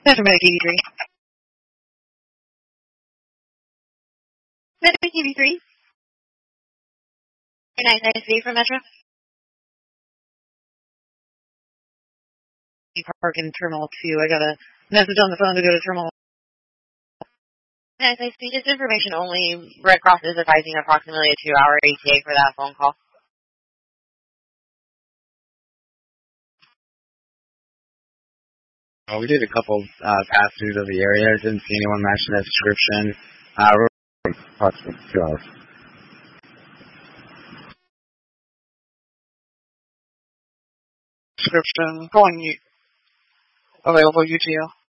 Metro Medic 83. Medic 83. 993 from Metro. Park in Terminal 2. I got a message on the phone to go to Terminal. Yes, I see. Just information only. Red Cross is advising approximately a 2-hour ETA for that phone call. We did a couple pass-throughs of the area. Didn't see anyone matching that description. Approximately 2 hours. Description. Going available UTL.